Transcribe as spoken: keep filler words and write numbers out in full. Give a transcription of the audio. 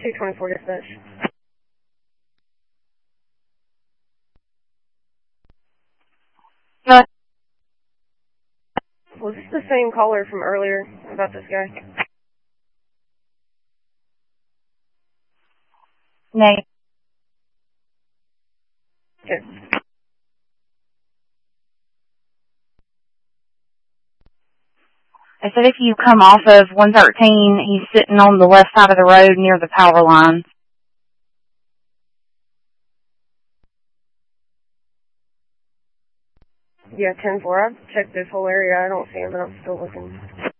two twenty-four dispatch. Uh, Was this the same caller from earlier about this guy? Nay. Okay. I said if you come off of one thirteen, he's sitting on the left side of the road near the power line. Yeah, ten four. I've checked this whole area. I don't see him, but I'm still looking.